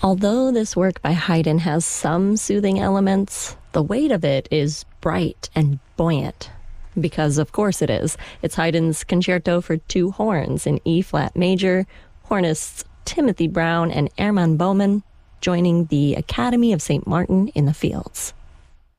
Although this work by Haydn has some soothing elements, the weight of it is bright and buoyant. Because of course it is. It's Haydn's Concerto for Two Horns in E-flat major, hornists Timothy Brown and Hermann Baumann joining the Academy of St. Martin in the Fields.